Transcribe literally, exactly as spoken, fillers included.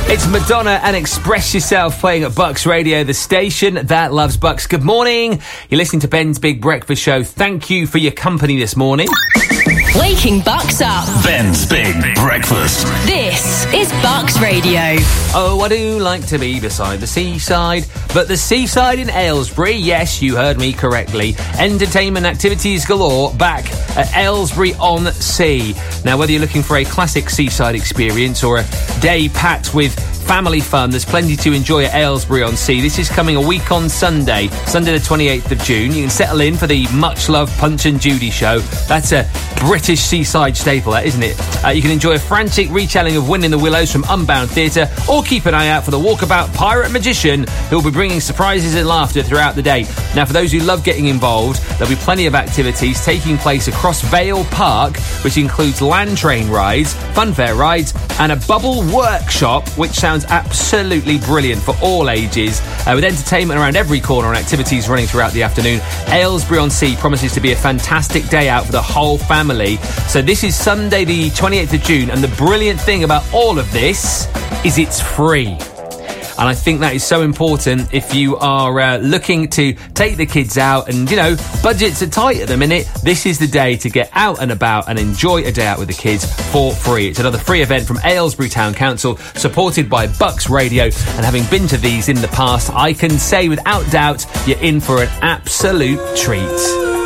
It's Madonna and Express Yourself playing at Bucks Radio, the station that loves Bucks. Good morning. You're listening to Ben's Big Breakfast Show. Thank you for your company this morning. Waking Bucks up. Ben's Big Breakfast. This is Bucks Radio. Oh, I do like to be beside the seaside, but the seaside in Aylesbury, yes, you heard me correctly. Entertainment activities galore back at Aylesbury-on-Sea. Now, whether you're looking for a classic seaside experience or a day packed with family fun, there's plenty to enjoy at Aylesbury-on-Sea. This is coming a week on Sunday, Sunday the twenty-eighth of June. You can settle in for the much-loved Punch and Judy show. That's a British seaside staple, that, isn't it? Uh, you can enjoy a frantic retelling of Winning the Willows from Unbound Theatre, or keep an eye out for the Walkabout Pirate Magician, who will be bringing surprises and laughter throughout the day. Now, for those who love getting involved, there'll be plenty of activities taking place across Vale Park, which includes land train rides, funfair rides, and a bubble workshop, which sounds absolutely brilliant for all ages, uh, with entertainment around every corner and activities running throughout the afternoon. Aylesbury-on-Sea promises to be a fantastic day out for the whole family. So this is Sunday the twenty-eighth of June, and the brilliant thing about all of this is it's free. And I think that is so important if you are uh, looking to take the kids out and, you know, budgets are tight at the minute. This is the day to get out and about and enjoy a day out with the kids for free. It's another free event from Aylesbury Town Council, supported by Bucks Radio. And having been to these in the past, I can say without doubt you're in for an absolute treat.